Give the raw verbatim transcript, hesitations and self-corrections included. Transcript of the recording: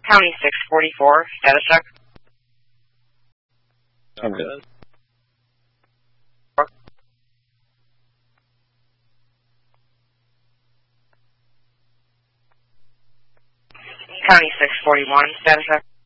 County six forty-four, status check. I'm good. County six forty-one, status check.